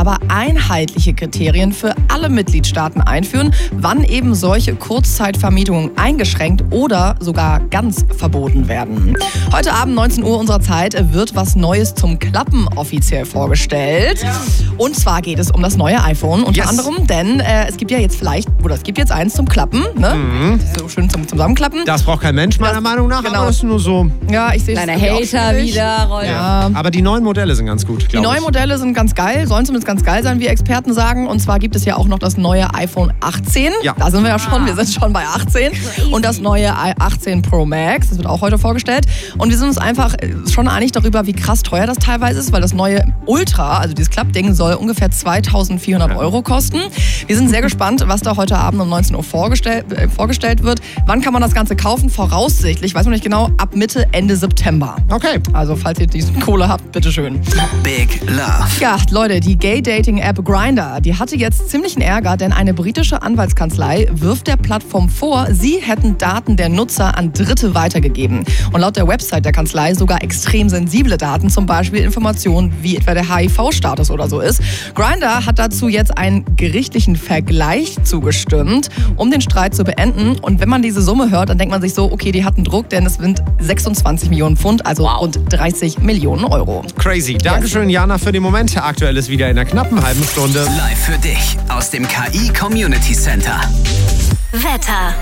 aber einheitliche Kriterien für alle Mitgliedstaaten einführen, wann eben solche Kurzzeitvermietungen eingeschränkt oder sogar ganz verboten werden. Heute Abend 19 Uhr unserer Zeit wird was Neues zum Klappen offiziell vorgestellt. Ja. Und zwar geht es um das neue iPhone unter anderem, denn es gibt ja jetzt es gibt jetzt eins zum Klappen, ne? So schön zum Zusammenklappen. Das braucht kein Mensch meiner Meinung nach, aber das ist nur so. Ja, ich sehe es. Kleine Hater wieder, Rolf. Ja. Aber die neuen Modelle sind ganz gut, Die neuen Modelle sind ganz geil, sollen zumindest ganz geil sein, wie Experten sagen. Und zwar gibt es ja auch noch das neue iPhone 18. Ja. Da sind wir ja schon, wir sind schon bei 18. Crazy. Und das neue 18 Pro Max, das wird auch heute vorgestellt. Und wir sind uns einfach schon einig darüber, wie krass teuer das teilweise ist, weil das neue Ultra, also dieses Klappding, soll ungefähr 2.400 Euro kosten. Wir sind sehr gespannt, was da heute Abend um 19 Uhr vorgestellt wird. Wann kann man das Ganze kaufen? Voraussichtlich, weiß man nicht genau, ab Mitte, Ende September. Okay. Also falls ihr diese Kohle habt, bitteschön. Big Love. Ja, Leute, die Gay-Dating-App Grindr, die hatte jetzt ziemlichen Ärger, denn eine britische Anwaltskanzlei wirft der Plattform vor, sie hätten Daten der Nutzer an Dritte weitergegeben. Und laut der Website der Kanzlei sogar extrem sensible Daten, zum Beispiel Informationen wie etwa der HIV-Status oder so ist. Grindr hat dazu jetzt einen gerichtlichen Vergleich zugestimmt, um den Streit zu beenden. Und wenn man diese Summe hört, dann denkt man sich so, okay, die hatten Druck, denn es sind 26 Millionen Pfund, also rund 30 Millionen Euro. Crazy. Dankeschön, Jana, für den Moment. Aktuell ist wieder in einer knappen halben Stunde. Live für dich aus dem KI Community Center. Wetter.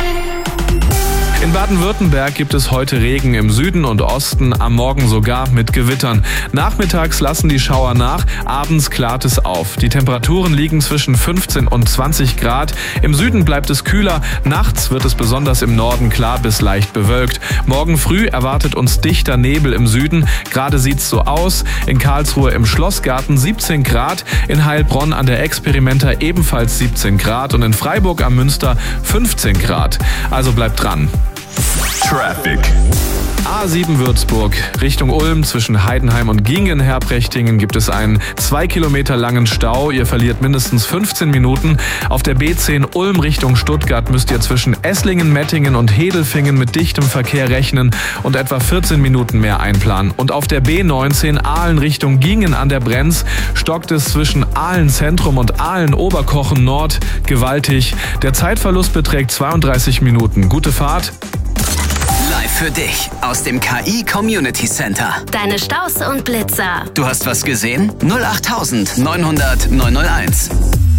In Baden-Württemberg gibt es heute Regen im Süden und Osten, am Morgen sogar mit Gewittern. Nachmittags lassen die Schauer nach, abends klart es auf. Die Temperaturen liegen zwischen 15 und 20 Grad. Im Süden bleibt es kühler, nachts wird es besonders im Norden klar bis leicht bewölkt. Morgen früh erwartet uns dichter Nebel im Süden, gerade sieht's so aus. In Karlsruhe im Schlossgarten 17 Grad, in Heilbronn an der Experimenta ebenfalls 17 Grad und in Freiburg am Münster 15 Grad. Also bleibt dran. Traffic. A7 Würzburg Richtung Ulm zwischen Heidenheim und Gingen-Herprechtingen gibt es einen 2 Kilometer langen Stau. Ihr verliert mindestens 15 Minuten. Auf der B10 Ulm Richtung Stuttgart müsst ihr zwischen Esslingen, Mettingen und Hedelfingen mit dichtem Verkehr rechnen und etwa 14 Minuten mehr einplanen. Und auf der B19 Aalen Richtung Gingen an der Brenz stockt es zwischen Aalen Zentrum und Aalen Oberkochen Nord gewaltig. Der Zeitverlust beträgt 32 Minuten. Gute Fahrt. Live für dich aus dem KI Community Center. Deine Staus und Blitzer. Du hast was gesehen? 08900 901.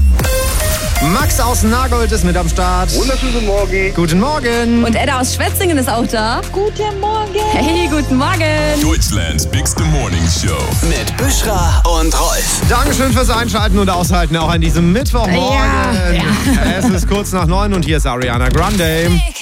Max aus Nagold ist mit am Start. Wunderschönen Morgen. Guten Morgen. Und Edda aus Schwetzingen ist auch da. Guten Morgen. Hey, guten Morgen. Deutschlands Bigste Morning Show. Mit Büschra und Rolf. Dankeschön fürs Einschalten und Aushalten auch an diesem Mittwochmorgen. Ja. Es ist kurz nach 9 und hier ist Ariana Grande.